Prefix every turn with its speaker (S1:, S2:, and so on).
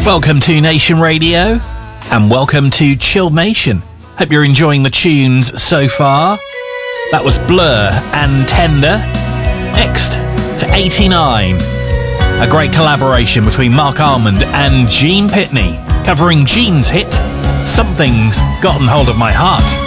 S1: Welcome to Nation Radio, and welcome to Chilled Nation. Hope you're enjoying the tunes so far. That was Blur and Tender. Next to 89, a great collaboration between Mark Almond and Gene Pitney, covering Gene's hit, Something's Gotten Hold of My Heart.